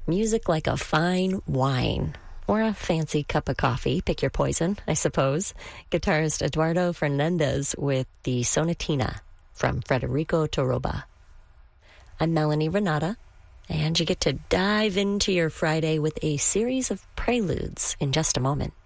Music like a fine wine. Or a fancy cup of coffee. Pick your poison, I suppose. Guitarist Eduardo Fernandez with the Sonatina from Federico Toroba. I'm Melanie Renata, and you get to dive into your Friday with a series of preludes in just a moment.